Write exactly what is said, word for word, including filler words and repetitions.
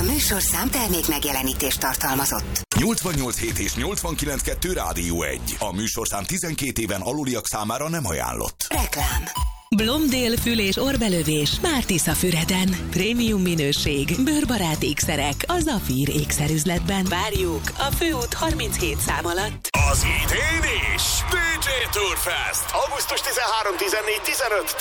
műsorszám termék megjelenítést tartalmazott. nyolcvannyolc hét és nyolcvankilenc kettő Rádió egy. A műsorszám tizenkét éven aluliak számára nem ajánlott. Reklám. Blondél fül- és orrbelövés már Tiszafüreden. Prémium minőség, bőrbarát ékszerek a Zafír ékszerüzletben. Várjuk a főút harminchét szám alatt. Az idén is bé jé Tour Fest. augusztus tizenharmadika, tizennégyedike, tizenötödike